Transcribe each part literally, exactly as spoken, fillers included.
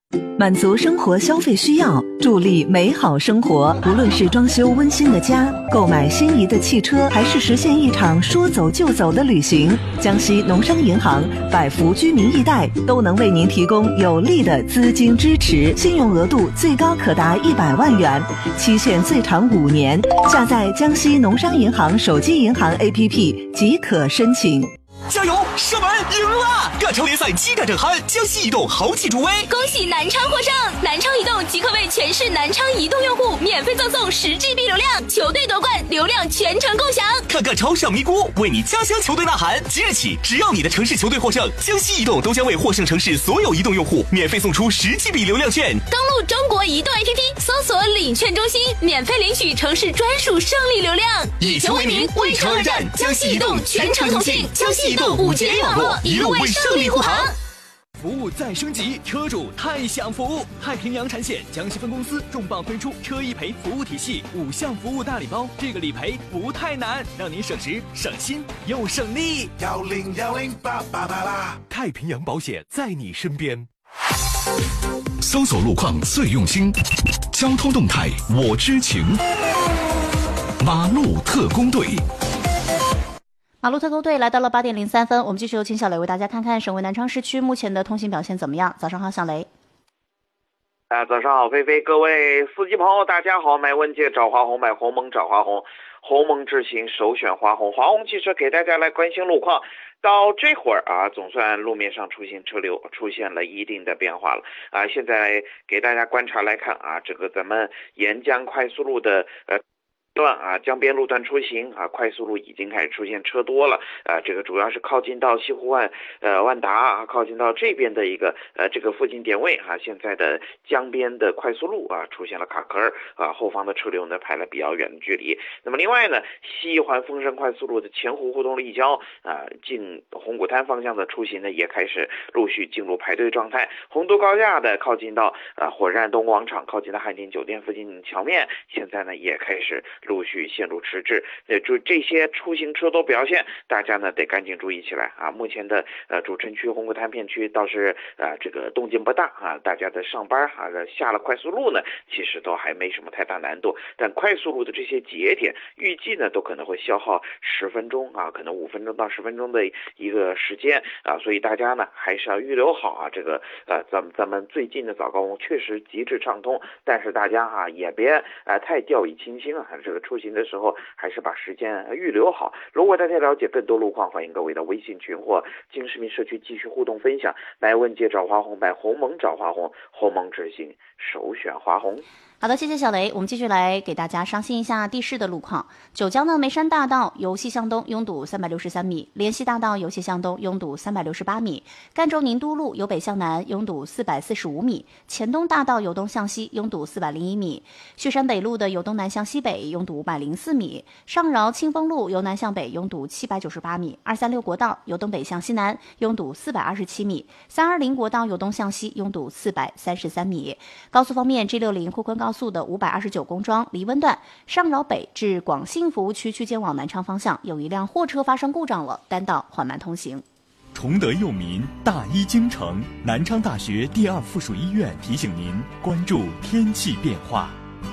满足生活消费需要，助力美好生活。无论是装修温馨的家，购买心仪的汽车，还是实现一场说走就走的旅行，江西农商银行百福居民易贷都能为您提供有力的资金支持，信用额度最高可达一百万元，期限最长五年。下载江西农商银行手机银行 A P P 即可申请。 加油！射门赢了！赣超联赛激战正酣，江西移动豪气助威， 恭喜南昌获胜！南昌移动即刻为全市南昌移动用户免费赠送十 G B 流量，球队夺冠，流量全程共享。 看赣超上咪咕，为你家乡球队呐喊！即日起，只要你的城市球队获胜，江西移动都将为获胜城市所有移动用户免费送出十 G B 流量券。 登录中国移动 A P P， 搜索领券中心，免费领取城市专属胜利流量。 以球为名，为城而战，江西移动全程通信，江西移动五 G A 网络，一路为胜利护航。 服务再升级，车主太享福！太平洋产险江西分公司重磅推出车一赔服务体系五项服务大礼包，这个理赔不太难，让您省时省心又省力。 幺零幺零八八八八， 太平洋保险在你身边。 搜索路况最用心，交通动态我知情。马路特工队。 马路特工队来到了八点零三分，我们继续有请小雷为大家看看省会南昌市区目前的通行表现怎么样。早上好，小雷。 啊，早上好，菲菲，各位司机朋友，大家好，买文杰找华红，买鸿蒙找华红，鸿蒙智行首选华红，华红汽车给大家来关心路况。到这会儿啊，总算路面上出行车流出现了一定的变化了啊。现在给大家观察来看啊，这个咱们沿江快速路的呃。段啊，江边路段出行啊，快速路已经开始出现车多了啊，这个主要是靠近到西湖万呃万达啊，靠近到这边的一个呃这个附近点位啊，现在的江边的快速路啊出现了卡壳啊，后方的车流呢排了比较远的距离。那么另外呢，西环丰山快速路的前湖互动立交啊，进红谷滩方向的出行呢也开始陆续进入排队状态。红都高架的靠近到啊火车站东广场，靠近到汉庭酒店附近桥面，现在呢也开始陆续陷入迟滞，呃，就这些出行车多表现，大家呢得赶紧注意起来啊！目前的呃主城区红谷滩片区倒是呃这个动静不大啊，大家的上班啊下了快速路呢，其实都还没什么太大难度，但快速路的这些节点预计呢都可能会消耗十分钟啊，可能五分钟到十分钟的一个时间啊，所以大家呢还是要预留好啊，这个呃咱们咱们最近的早高峰确实极致畅通，但是大家啊也别呃太掉以轻心啊，这个出行的时候还是把时间预留好。如果大家了解更多路况，欢迎各位的微信群或经市民社区继续互动分享。买文杰找华红，买鸿蒙找华红，鸿蒙执行首选华红。 好的，谢谢小雷。我们继续来给大家上新一下地市的路况。九江的眉山大道由西向东拥堵三百六十三米，联西大道由西向东拥堵三百六十八米，赣州宁都路由北向南拥堵四百四十五米，黔东大道由东向西拥堵四百零一米，雪山北路的由东南向西北拥堵五百零四米，上饶清风路由南向北拥堵七百九十八米，二三六国道由东北向西南拥堵四百二十七米，三二零国道由东向西拥堵四百三十三米。高速方面 G 六十 沪昆高速的五百二十九公庄离温段上饶北至广信服务区区间往南昌方向有一辆货车发生故障了，单道缓慢通行。 崇德佑民，大医京城，南昌大学第二附属医院提醒您关注天气变化。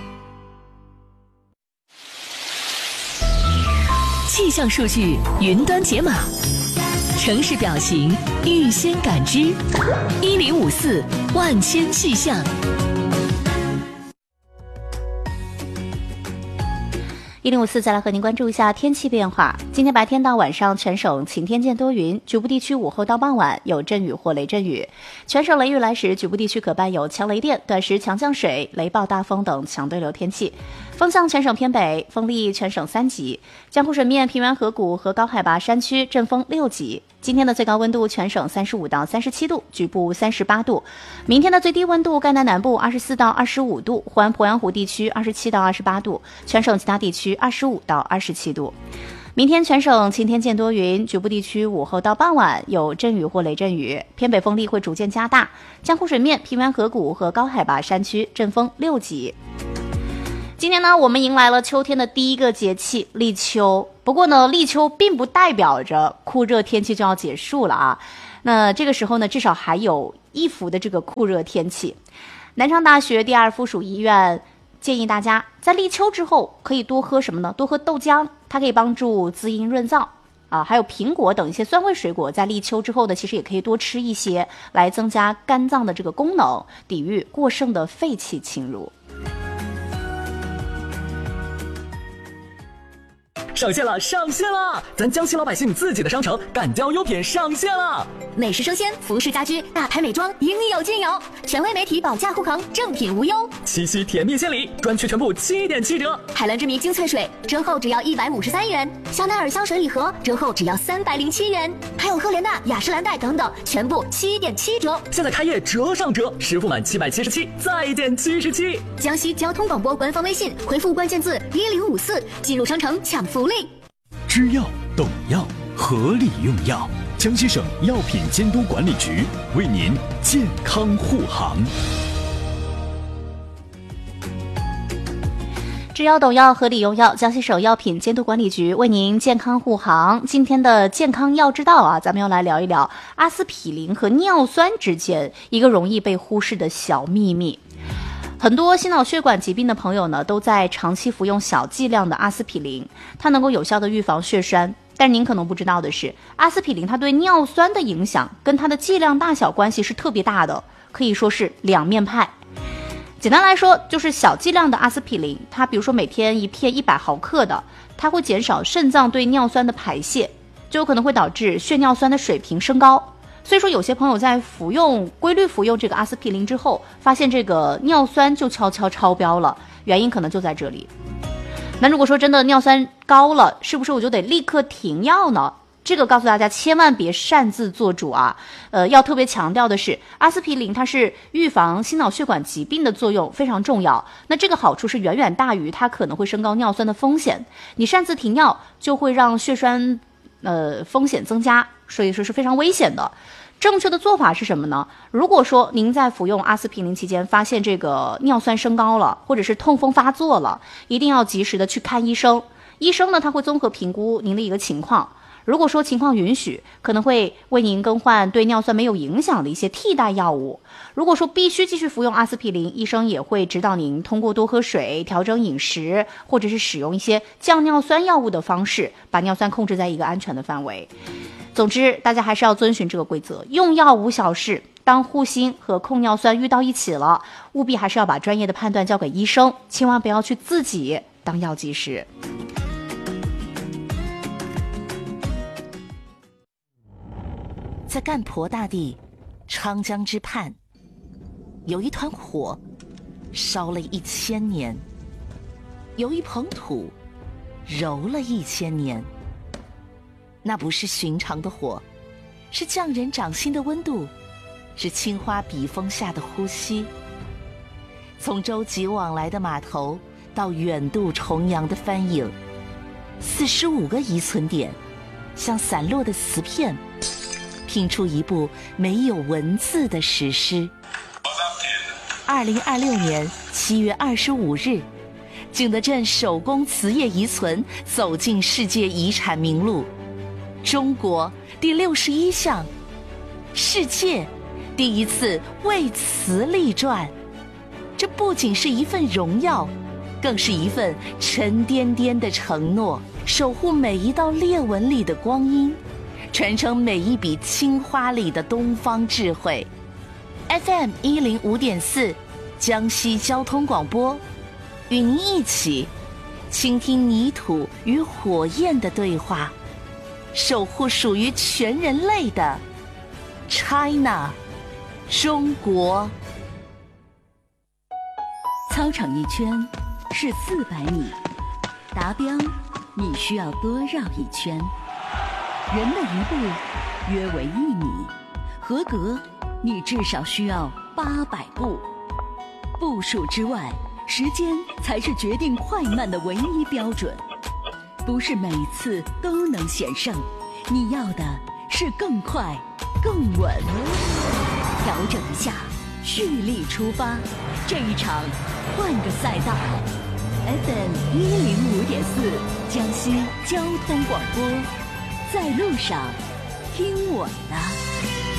气象数据云端解码，城市表情预先感知，一零五四万千气象。 一零五四再来和您关注一下天气变化。今天白天到晚上全省晴天见多云，局部地区午后到傍晚有阵雨或雷阵雨。全省雷雨来时，局部地区可伴有强雷电、短时强降水、雷暴大风等强对流天气。风向全省偏北，风力全省三级。江湖水面、平原河谷和高海拔山区阵风六级。今天的最高温度全省三十五到三十七度，局部三十八度。明天的最低温度赣南南部二十四到二十五度，湖南鄱阳湖地区二十七到二十八度，全省其他地区二十五到二十七度。明天全省晴天见多云，局部地区午后到傍晚有阵雨或雷阵雨，偏北风力会逐渐加大。江湖水面、平原河谷和高海拔山区阵风六级。今天呢，我们迎来了秋天的第一个节气立秋。不过呢，立秋并不代表着酷热天气就要结束了啊。 那这个时候呢，至少还有一伏的这个酷热天气。南昌大学第二附属医院建议大家在立秋之后可以多喝什么呢？多喝豆浆，它可以帮助滋阴润燥啊。还有苹果等一些酸味水果，在立秋之后呢，其实也可以多吃一些，来增加肝脏的这个功能，抵御过剩的废气侵入。 上线了，上线了！咱江西老百姓自己的商城敢椒优品上线了， 美食生鲜、服饰家居、大牌美妆应有尽有，权威媒体保驾护航，正品无忧。 七夕甜蜜献礼，专区全部七点七折。 海蓝之谜精粹水折后只要一百五十三元，香奈儿香水礼盒折后只要三百零七元，还有赫莲娜、雅诗兰黛等等，全部七点七折。 现在开业折上折，实付满七百七十七再减七十七。 江西交通广播官方微信回复关键字一零五四，进入商城抢福利。 知药懂药，合理用药。江西省药品监督管理局为您健康护航。 知药懂药，合理用药。江西省药品监督管理局为您健康护航。今天的健康药之道啊，咱们要来聊一聊阿司匹林和尿酸之间一个容易被忽视的小秘密。很多心脑血管疾病的朋友呢，都在长期服用小剂量的阿司匹林，它能够有效的预防血栓。但是您可能不知道的是，阿司匹林它对尿酸的影响跟它的剂量大小关系是特别大的，可以说是两面派。简单来说，就是小剂量的阿司匹林，它比如说每天一片一百毫克的，它会减少肾脏对尿酸的排泄，就有可能会导致血尿酸的水平升高。所以说有些朋友在服用规律服用这个阿司匹林之后，发现这个尿酸就悄悄超标了，原因可能就在这里。那如果说真的尿酸高了，是不是我就得立刻停药呢？这个告诉大家千万别擅自做主啊。呃，要特别强调的是，阿司匹林它是预防心脑血管疾病的作用非常重要，那这个好处是远远大于它可能会升高尿酸的风险。你擅自停药就会让血栓呃风险增加，所以说是非常危险的。正确的做法是什么呢？如果说您在服用阿司匹林期间发现这个尿酸升高了，或者是痛风发作了，一定要及时的去看医生。医生呢，他会综合评估您的一个情况，如果说情况允许，可能会为您更换对尿酸没有影响的一些替代药物。如果说必须继续服用阿司匹林，医生也会指导您通过多喝水、调整饮食，或者是使用一些降尿酸药物的方式，把尿酸控制在一个安全的范围。总之，大家还是要遵循这个规则，用药无小事。当护心和控尿酸遇到一起了，务必还是要把专业的判断交给医生，千万不要去自己当药剂师。 在干婆大地昌江之畔，有一团火烧了一千年，有一捧土揉了一千年。那不是寻常的火，是匠人掌心的温度，是青花笔锋下的呼吸。从舟楫往来的码头到远渡重洋的帆影，四十五个遗存点像散落的瓷片，拼出一部没有文字的史诗。二零二六年七月二十五日，景德镇手工瓷业遗存走进世界遗产名录，中国第六十一项，世界第一次为瓷立传。这不仅是一份荣耀，更是一份沉甸甸的承诺，守护每一道裂纹里的光阴，传承每一笔青花里的东方智慧。 F M 一零五点四，江西交通广播，与您一起倾听泥土与火焰的对话，守护属于全人类的 China 中国。 操场一圈是四百米，达标你需要多绕一圈。人的一步约为一米，合格你至少需要八百步。步数之外，时间才是决定快慢的唯一标准。不是每次都能险胜，你要的是更快更稳。调整一下，蓄力出发，这一场换个赛道。 F M 一零五点四，江西交通广播，在路上听我的。